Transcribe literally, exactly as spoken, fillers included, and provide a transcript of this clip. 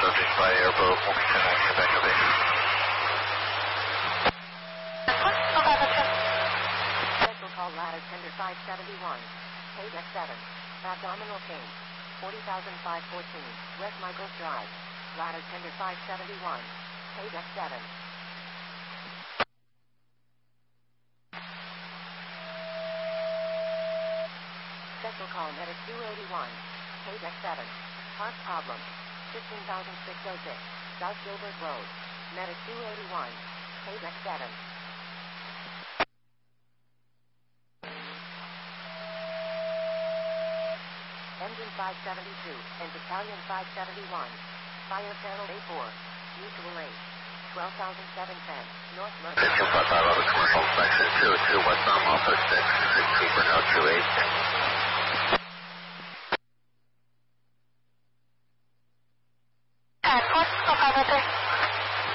subject by airboat, Wilmington, action back to base. Special call ladder tender five seventy-one, page X seven, abdominal pain, forty thousand five fourteen, West Michaels Drive, ladder tender five seventy-one, page X seven. Special call medic two eighty-one, page X seven, heart problem, fifteen thousand six oh six, South Gilbert Road, medic two eighty-one, page X seven. Engine five seventy-two, and battalion five seventy-one, fire channel A four, mutual aid, twelve thousand seven ten, North Mercer. two five five, Robert Commercial, section two two, westbound, Alpha six, six Cooper, now two eight. And what's the